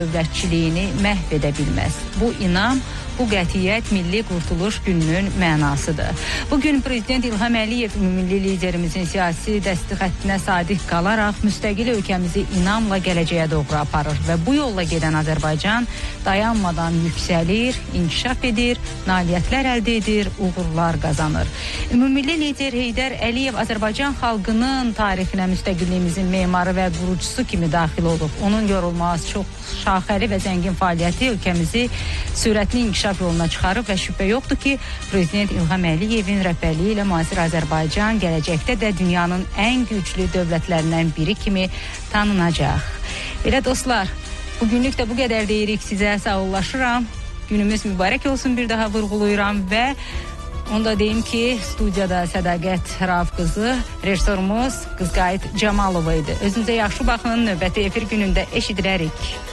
dövlətçiliyini məhv edə bilməz. Bu inam, bu qətiyyət Milli Qurtuluş Gününün mənasıdır. Bugün Prezident İlham Əliyev milli liderimizin siyasi dəstək xəttinə sadiq qalaraq müstəqil ölkəmizi inamla gələcəyə doğru aparır və bu yolla gedən Azərbaycan dayanmadan yüksəlir, inkişaf edir, nailiyyətlər əldə edir, uğurlar qazanır. Ümummilli lider Heydər Əliyev Azərbaycan xalqının tarixinə müstəqilliyimizin memarı və qurucusu kimi daxil olub. Onun yorulmaz, çox şaxəli və zəngin fəaliyyəti ölkəmizi sürətli inkişaf yoluna çıxarıb və şübhə yoxdur ki, Prezident İlham Əliyevin rəhbərliyi ilə müasir Azərbaycan gələcəkdə də dünyanın ən güclü dövlətlərindən biri kimi tanınacaq. Belə dostlar, bugünlük də bu qədər deyirik sizə, sağollaşıram. Günümüz mübarək olsun bir daha vurğuluyuram və onu da deyim ki, studiyada Sədaqət Rauf qızı, rejissorumuz Qızqayıt Camalova idi. Özünüzə yaxşı baxın, növbəti efir günündə eşidilərik.